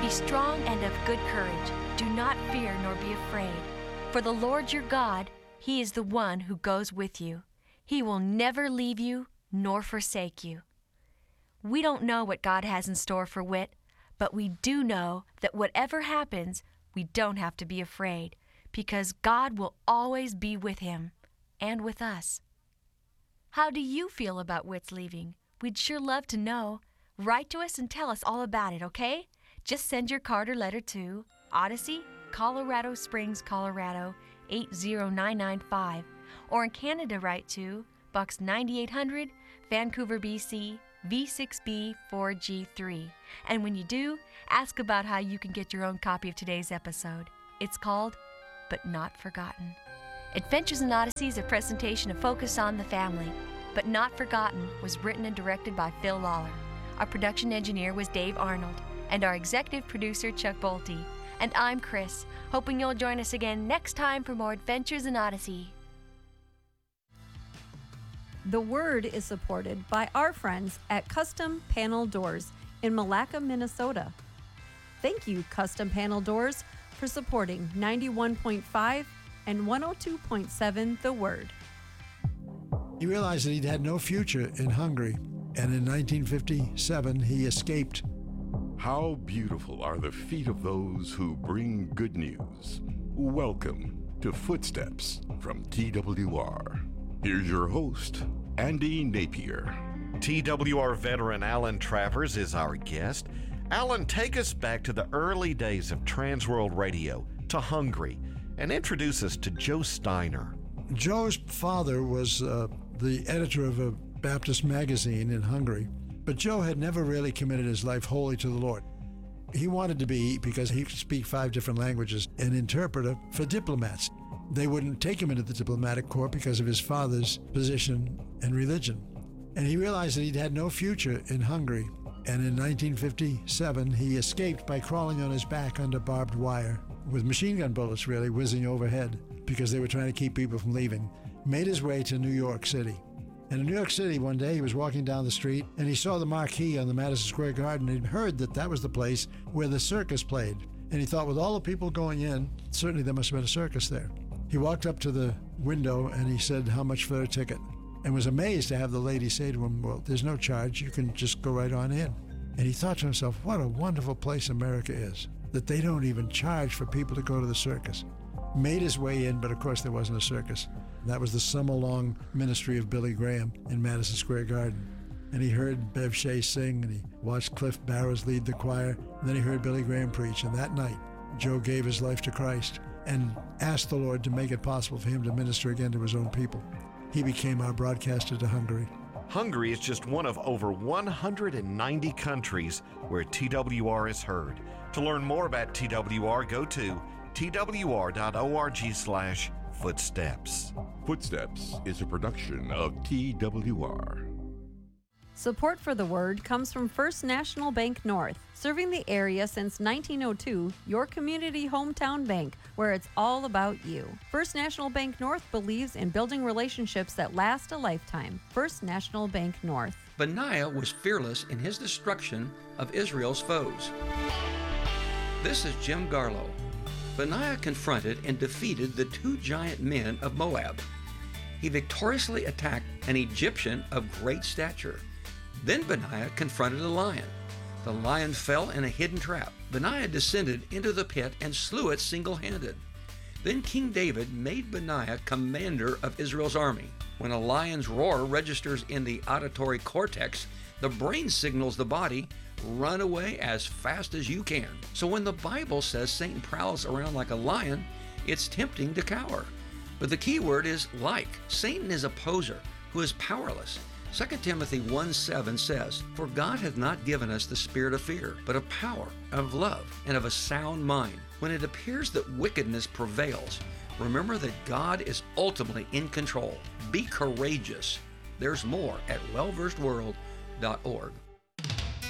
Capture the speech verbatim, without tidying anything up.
Be strong and of good courage. Do not fear nor be afraid. For the Lord your God, He is the one who goes with you. He will never leave you nor forsake you. We don't know what God has in store for Whit, but we do know that whatever happens, we don't have to be afraid, because God will always be with him and with us. How do you feel about Whit's leaving? We'd sure love to know. Write to us and tell us all about it, okay? Just send your card or letter to Odyssey, Colorado Springs, Colorado eight zero nine nine five, or in Canada write to Box ninety-eight hundred, Vancouver, B C V six B four G three. And when you do, ask about how you can get your own copy of today's episode. It's called But Not Forgotten. Adventures in Odyssey is a presentation of Focus on the Family. But Not Forgotten was written and directed by Phil Lawler. Our production engineer was Dave Arnold, and our executive producer, Chuck Bolte. And I'm Chris, hoping you'll join us again next time for more Adventures in Odyssey. The Word is supported by our friends at Custom Panel Doors in Malacca, Minnesota. Thank you, Custom Panel Doors, for supporting ninety-one point five and one oh two point seven The Word. He realized that he'd had no future in Hungary, and in nineteen fifty-seven he escaped. How beautiful are the feet of those who bring good news. Welcome to Footsteps from T W R. Here's your host, Andy Napier. T W R veteran Alan Travers is our guest. Alan, take us back to the early days of Transworld Radio, to Hungary, and introduce us to Joe Steiner. Joe's father was uh, the editor of a Baptist magazine in Hungary, but Joe had never really committed his life wholly to the Lord. He wanted to be, because he could speak five different languages, an interpreter for diplomats. They wouldn't take him into the diplomatic corps because of his father's position and religion. And he realized that he'd had no future in Hungary. And in nineteen fifty-seven, he escaped by crawling on his back under barbed wire, with machine gun bullets really whizzing overhead, because they were trying to keep people from leaving. Made his way to New York City. And in New York City one day, he was walking down the street, and he saw the marquee on the Madison Square Garden. He'd heard that that was the place where the circus played. And he thought, with all the people going in, certainly there must have been a circus there. He walked up to the window, and he said, "How much for a ticket?" And was amazed to have the lady say to him, "Well, there's no charge. You can just go right on in." And he thought to himself, what a wonderful place America is, that they don't even charge for people to go to the circus. Made his way in, but of course there wasn't a circus. That was the summer-long ministry of Billy Graham in Madison Square Garden. And he heard Bev Shea sing, and he watched Cliff Barrows lead the choir, and then he heard Billy Graham preach. And that night, Joe gave his life to Christ and asked the Lord to make it possible for him to minister again to his own people. He became our broadcaster to Hungary. Hungary is just one of over one hundred ninety countries where T W R is heard. To learn more about T W R, go to t w r dot org slash footsteps. Footsteps is a production of T W R. Support for The Word comes from First National Bank North, serving the area since nineteen oh two, your community hometown bank, where it's all about you. First National Bank North believes in building relationships that last a lifetime. First National Bank North. Benaiah was fearless in his destruction of Israel's foes. This is Jim Garlow. Benaiah confronted and defeated the two giant men of Moab. He victoriously attacked an Egyptian of great stature. Then Benaiah confronted a lion. The lion fell in a hidden trap. Benaiah descended into the pit and slew it single-handed. Then King David made Benaiah commander of Israel's army. When a lion's roar registers in the auditory cortex, the brain signals the body, run away as fast as you can. So when the Bible says Satan prowls around like a lion, it's tempting to cower. But the key word is like. Satan is a poser who is powerless. Second Timothy one seven says, "For God hath not given us the spirit of fear, but of power, of love, and of a sound mind." When it appears that wickedness prevails, remember that God is ultimately in control. Be courageous. There's more at well versed world dot org.